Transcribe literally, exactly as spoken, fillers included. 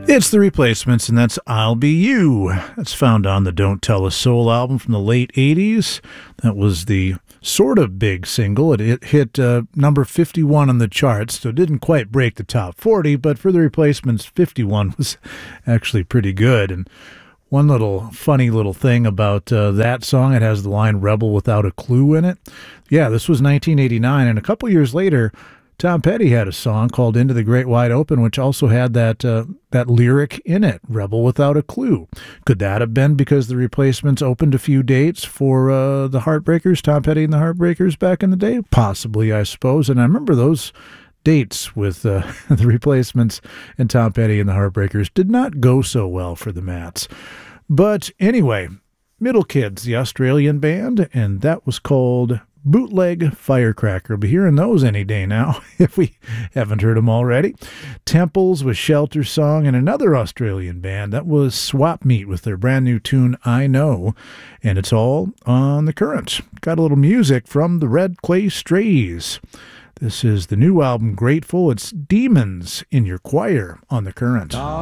It's The Replacements, and that's I'll Be You. That's found on the Don't Tell a Soul album from the late eighties. That was the sort of big single. It, it hit uh, number fifty-one on the charts, so it didn't quite break the top forty, but for The Replacements, fifty-one was actually pretty good. And one little funny little thing about uh, that song, it has the line "Rebel Without a Clue" in it. Yeah, this was nineteen eighty-nine, and a couple years later, Tom Petty had a song called Into the Great Wide Open, which also had that uh, that lyric in it, "Rebel Without a Clue." Could that have been because the Replacements opened a few dates for uh, the Heartbreakers, Tom Petty and the Heartbreakers back in the day? Possibly, I suppose. And I remember those dates with uh, the Replacements and Tom Petty and the Heartbreakers did not go so well for the Mats. But anyway, Middle Kids, the Australian band, and that was called Bootleg Firecracker. We'll be hearing those any day now, if we haven't heard them already. Temples with Shelter Song, and another Australian band. That was Swap Meat with their brand new tune, I Know. And it's all on The Current. Got a little music from the Red Clay Strays. This is the new album, Grateful. It's Demons in Your Choir on The Current.